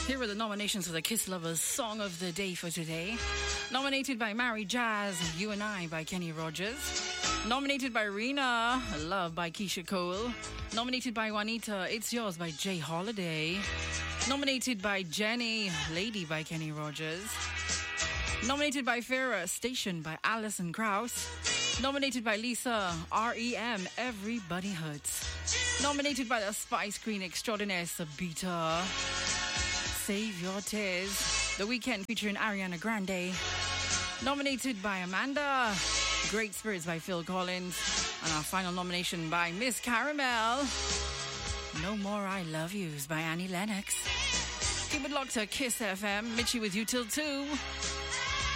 Here are the nominations for the Kiss Lovers Song of the Day for today. Nominated by Mary Jazz, You and I by Kenny Rogers. Nominated by Rena, Love by Keisha Cole. Nominated by Juanita, It's Yours by Jay Holiday. Nominated by Jenny, Lady by Kenny Rogers. Nominated by Farrah, Station by Alison Krauss. Nominated by Lisa, R.E.M., Everybody Hurts. Nominated by the Spice Queen Extraordinaire, Sabita, Save Your Tears. The Weeknd featuring Ariana Grande. Nominated by Amanda, Great Spirits by Phil Collins. And our final nomination by Miss Caramel, No More I Love Yous by Annie Lennox. Keep it locked to Kiss FM. Mitchie with you till 2.